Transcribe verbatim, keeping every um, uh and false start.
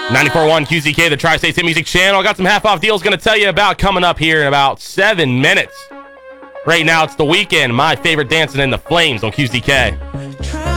ninety-four point one Q Z K, the Tri-State Hit Music Channel. I got some half-off deals going to tell you about coming up here in about seven minutes. Right now, it's The Weeknd, My Favorite Dancing in the Flames on Q Z K.